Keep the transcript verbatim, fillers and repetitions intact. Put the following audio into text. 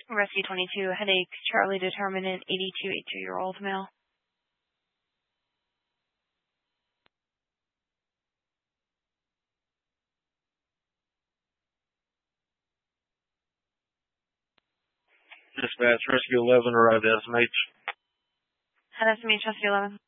Rescue twenty-two, headache, Charlie Determinant, eighty-two, eighty-two-year-old male. Dispatch, Rescue eleven, arrived at S M H. At S M H, Rescue eleven.